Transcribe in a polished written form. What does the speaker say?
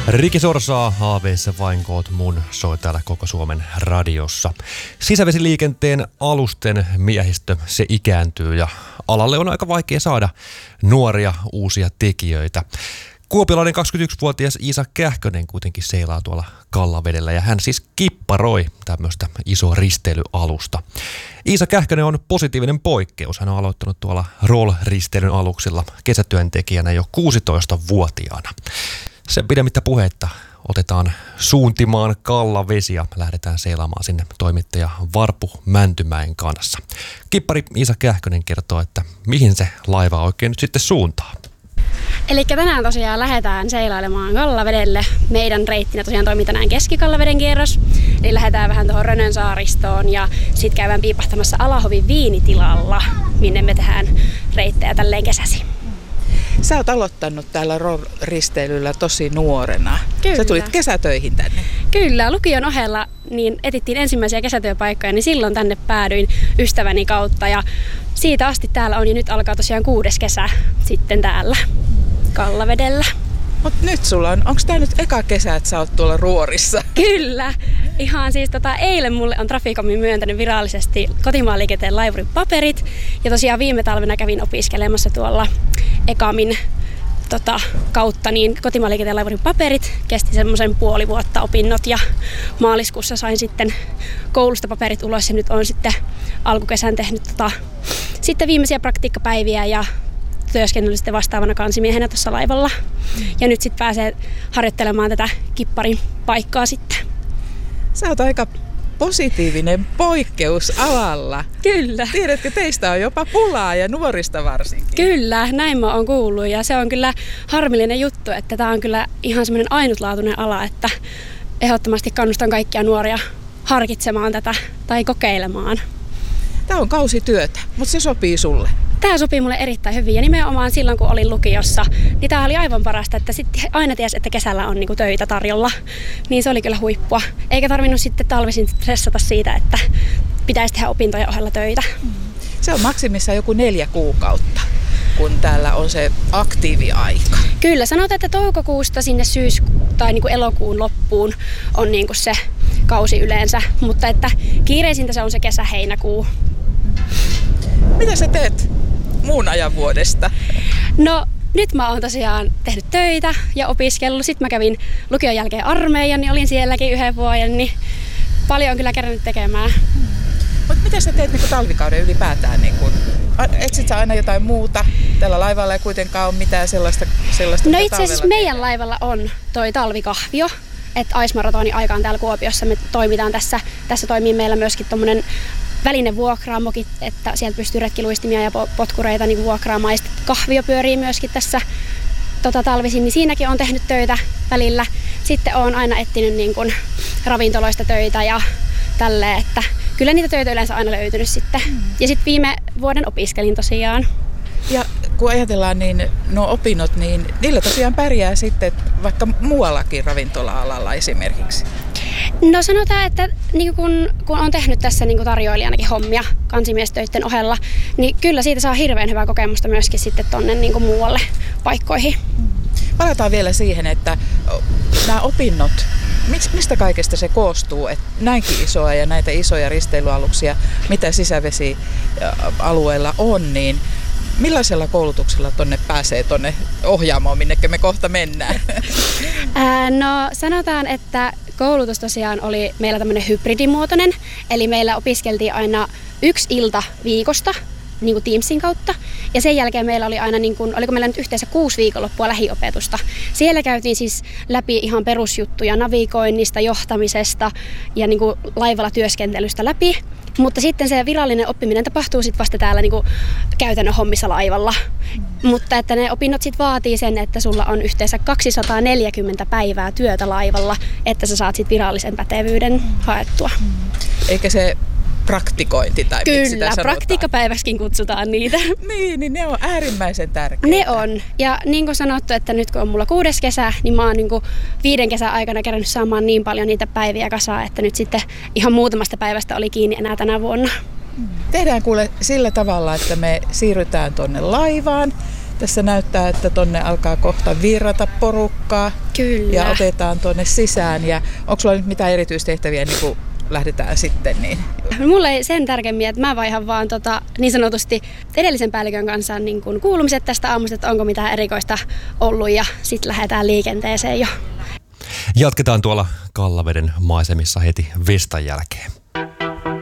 Riki Sorsaa haaveissa vain koot mun soi täällä koko Suomen radiossa. Sisävesiliikenteen alusten miehistö, se ikääntyy ja alalle on aika vaikea saada nuoria uusia tekijöitä. Kuopiolainen 21-vuotias Iisa Kähkönen kuitenkin seilaa tuolla Kallavedellä ja hän siis kipparoi tämmöistä isoa risteilyalusta. Iisa Kähkönen on positiivinen poikkeus. Hän on aloittanut tuolla roll-risteilyn aluksilla kesätyöntekijänä jo 16-vuotiaana. Sen pidemmittä puhetta otetaan suuntimaan Kallavesi ja lähdetään seilaamaan sinne toimittaja Varpu Mäntymäen kanssa. Kippari Iisa Kähkönen kertoo, että mihin se laiva oikein nyt sitten suuntaa. Eli tänään tosiaan lähdetään seilailemaan Kallavedelle. Meidän reittinä tosiaan toimii tänään Keski-Kallaveden kierros. Eli lähdetään vähän tuohon Rönön saaristoon ja sitten käydään piipahtamassa Alahovin viinitilalla, minne me tehdään reittejä tälleen kesäsi. Sä oot aloittanut täällä risteilyllä tosi nuorena. Kyllä. Sä tulit kesätöihin tänne. Kyllä, lukion ohella niin etittiin ensimmäisiä kesätyöpaikkoja, niin silloin tänne päädyin ystäväni kautta. Ja siitä asti täällä on ja nyt alkaa tosiaan 6. kesä sitten täällä Kallavedellä. Mut nyt sulla onko tää nyt eka kesä, että sä oot tuolla ruorissa? Kyllä. Ihan siis eilen mulle on Traficomin myöntänyt virallisesti kotimaan liikenteen laivurin paperit. Ja tosiaan viime talvena kävin opiskelemassa tuolla Ekamin kautta niin kotimaan liikenteen laivurin paperit. Kesti semmoisen puoli vuotta opinnot ja maaliskuussa sain sitten koulusta paperit ulos ja nyt on sitten alkukesän tehnyt sitten viimeisiä praktiikkapäiviä ja työskennellyt sitten vastaavana kansimiehenä tuossa laivalla. Ja nyt sitten pääsee harjoittelemaan tätä kipparin paikkaa sitten. Sä oot aika positiivinen poikkeus alalla. Kyllä. Tiedätkö, teistä on jopa pulaa ja nuorista varsinkin. Kyllä, näin mä oon kuullut ja se on kyllä harmillinen juttu, että tää on kyllä ihan semmoinen ainutlaatuinen ala, että ehdottomasti kannustan kaikkia nuoria harkitsemaan tätä tai kokeilemaan. Tää on kausityötä, mutta se sopii sulle. Tämä sopii mulle erittäin hyvin ja nimenomaan silloin kun olin lukiossa, niin tämä oli aivan parasta, että sitten aina ties, että kesällä on niinku töitä tarjolla. Niin se oli kyllä huippua. Eikä tarvinnut sitten talvisin stressata siitä, että pitäisi tehdä opintojen ohella töitä. Se on maksimissaan joku 4 kuukautta, kun täällä on se aktiiviaika. Kyllä, sanotaan, että toukokuusta sinne tai niinku elokuun loppuun on niinku se kausi yleensä, mutta että kiireisintä se on se kesä-heinäkuu. Mitä sä teet muun ajan vuodesta? No nyt mä oon tosiaan tehnyt töitä ja opiskellut. Sitten mä kävin lukion jälkeen armeijan, niin olin sielläkin 1 vuoden, niin paljon on kyllä kerännyt tekemään. Mutta mitä sä teet niin talvikauden ylipäätään? Etsit sä aina jotain muuta? Tällä laivalla ei kuitenkaan ole mitään sellaista No itse asiassa meidän laivalla on toi talvikahvio. Että Ice Marathonin aikaan täällä Kuopiossa me toimitaan tässä. Tässä toimii meillä myöskin tommonen välinevuokraamokit, että sieltä pystyy retkiluistimia ja potkureita niin vuokraamaan. Ja kahvio pyörii myöskin tässä talvisin, niin siinäkin on tehnyt töitä välillä. Sitten olen aina etsinyt niin kuin ravintoloista töitä ja tälleen, että kyllä niitä töitä yleensä aina löytynyt sitten. Ja sitten viime vuoden opiskelin tosiaan. Ja kun ajatellaan, niin nuo opinnot, niin niillä tosiaan pärjää sitten vaikka muuallakin ravintola-alalla esimerkiksi. No sanotaan, että niin kun on tehnyt tässä niin tarjoilijanakin hommia kansimiestöiden ohella, niin kyllä siitä saa hirveän hyvää kokemusta myöskin sitten tonne niin muualle paikkoihin. Palataan vielä siihen, että nämä opinnot, mistä kaikesta se koostuu, että näinkin isoa ja näitä isoja risteilyaluksia, mitä sisävesialueella on, niin millaisella koulutuksella pääsee tonne Ohjaamoon, minnekä me kohta mennään? No sanotaan, että koulutus tosiaan oli meillä tämmöinen hybridimuotoinen, eli meillä opiskeltiin aina 1 ilta viikosta niin kuin Teamsin kautta. Ja sen jälkeen meillä oli aina, niin kuin, oliko meillä nyt yhteensä 6 viikonloppua lähiopetusta. Siellä käytiin siis läpi ihan perusjuttuja navigoinnista, johtamisesta ja niin kuin laivalla työskentelystä läpi. Mutta sitten se virallinen oppiminen tapahtuu sitten vasta täällä niin kuin käytännön hommissa laivalla. Mutta että ne opinnot sitten vaatii sen, että sulla on yhteensä 240 päivää työtä laivalla, että sä saat sitten virallisen pätevyyden haettua. Eikä se praktikointi tai miksi sitä sanotaan? Kyllä, praktiikkapäiväksikin kutsutaan niitä. niin ne on äärimmäisen tärkeitä. Ne on. Ja niin kuin sanottu, että nyt kun on mulla 6. kesä, niin mä oon niin kuin 5 kesän aikana kerännyt saamaan niin paljon niitä päiviä kasaan, että nyt sitten ihan muutamasta päivästä oli kiinni enää tänä vuonna. Tehdään kuule sillä tavalla, että me siirrytään tonne laivaan. Tässä näyttää, että tonne alkaa kohta virrata porukkaa. Kyllä. Ja otetaan tuonne sisään. Ja onko sulla nyt mitään erityistehtäviä, niin kun lähdetään sitten? Niin? Mulla ei sen tärkemmin, että mä vaihan vaan niin sanotusti edellisen päällikön kanssa niin kun kuulumiset tästä aamusta, että onko mitään erikoista ollut ja sitten lähdetään liikenteeseen jo. Jatketaan tuolla Kallaveden maisemissa heti vestan jälkeen.